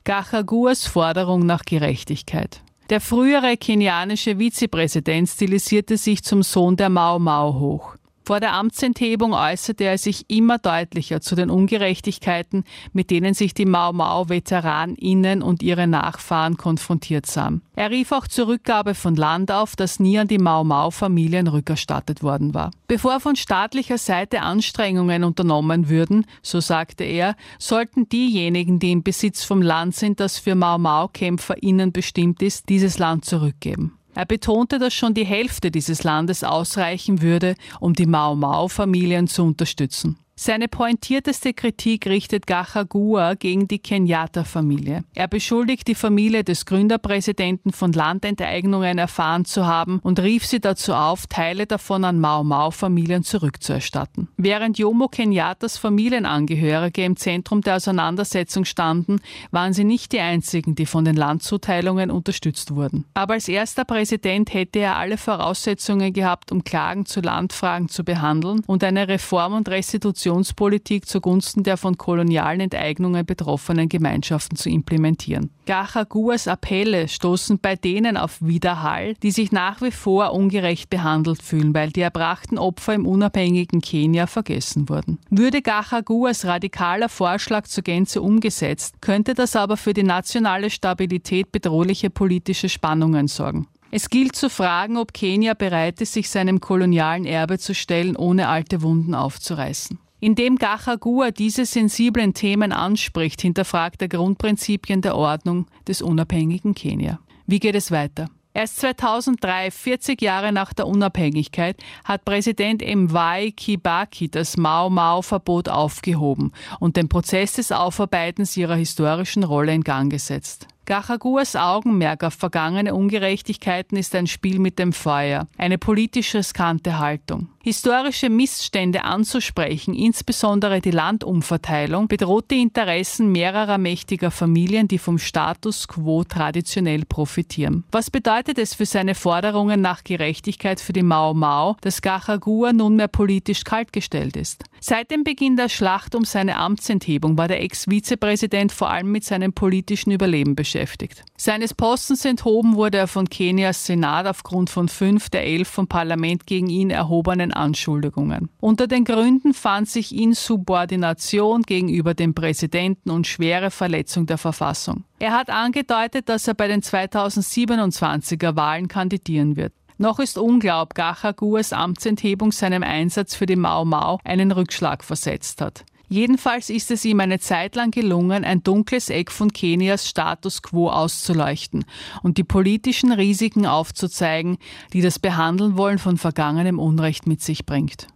Gachaguas Forderung nach Gerechtigkeit. Der frühere kenianische Vizepräsident stilisierte sich zum Sohn der Mau Mau hoch. Vor der Amtsenthebung äußerte er sich immer deutlicher zu den Ungerechtigkeiten, mit denen sich die Mau Mau-VeteranInnen und ihre Nachfahren konfrontiert sahen. Er rief auch zur Rückgabe von Land auf, das nie an die Mau Mau-Familien rückerstattet worden war. Bevor von staatlicher Seite Anstrengungen unternommen würden, so sagte er, sollten diejenigen, die im Besitz vom Land sind, das für Mau Mau-KämpferInnen bestimmt ist, dieses Land zurückgeben. Er betonte, dass schon die Hälfte dieses Landes ausreichen würde, um die Mau Mau-Familien zu unterstützen. Seine pointierteste Kritik richtet Gachagua gegen die Kenyatta-Familie. Er beschuldigt die Familie des Gründerpräsidenten von Landenteignungen erfahren zu haben und rief sie dazu auf, Teile davon an Mau Mau-Familien zurückzuerstatten. Während Jomo Kenyattas Familienangehörige im Zentrum der Auseinandersetzung standen, waren sie nicht die einzigen, die von den Landzuteilungen unterstützt wurden. Aber als erster Präsident hätte er alle Voraussetzungen gehabt, um Klagen zu Landfragen zu behandeln und eine Reform- und Restitutionspolitik zugunsten der von kolonialen Enteignungen betroffenen Gemeinschaften zu implementieren. Gachaguas Appelle stoßen bei denen auf Widerhall, die sich nach wie vor ungerecht behandelt fühlen, weil die erbrachten Opfer im unabhängigen Kenia vergessen wurden. Würde Gachaguas radikaler Vorschlag zur Gänze umgesetzt, könnte das aber für die nationale Stabilität bedrohliche politische Spannungen sorgen. Es gilt zu fragen, ob Kenia bereit ist, sich seinem kolonialen Erbe zu stellen, ohne alte Wunden aufzureißen. Indem Gachagua diese sensiblen Themen anspricht, hinterfragt er Grundprinzipien der Ordnung des unabhängigen Kenia. Wie geht es weiter? Erst 2003, 40 Jahre nach der Unabhängigkeit, hat Präsident Mwai Kibaki das Mau Mau-Verbot aufgehoben und den Prozess des Aufarbeitens ihrer historischen Rolle in Gang gesetzt. Gachaguas Augenmerk auf vergangene Ungerechtigkeiten ist ein Spiel mit dem Feuer, eine politisch riskante Haltung. Historische Missstände anzusprechen, insbesondere die Landumverteilung, bedroht die Interessen mehrerer mächtiger Familien, die vom Status quo traditionell profitieren. Was bedeutet es für seine Forderungen nach Gerechtigkeit für die Mau Mau, dass Gachagua nunmehr politisch kaltgestellt ist? Seit dem Beginn der Schlacht um seine Amtsenthebung war der Ex-Vizepräsident vor allem mit seinem politischen Überleben beschäftigt. Seines Postens enthoben wurde er von Kenias Senat aufgrund von 5 der 11 vom Parlament gegen ihn erhobenen Anschuldigungen. Unter den Gründen fand sich Insubordination gegenüber dem Präsidenten und schwere Verletzung der Verfassung. Er hat angedeutet, dass er bei den 2027er Wahlen kandidieren wird. Noch ist unklar, ob Gachaguas Amtsenthebung seinem Einsatz für die Mau Mau einen Rückschlag versetzt hat. Jedenfalls ist es ihm eine Zeit lang gelungen, ein dunkles Eck von Kenias Status quo auszuleuchten und die politischen Risiken aufzuzeigen, die das Behandeln wollen von vergangenem Unrecht mit sich bringt.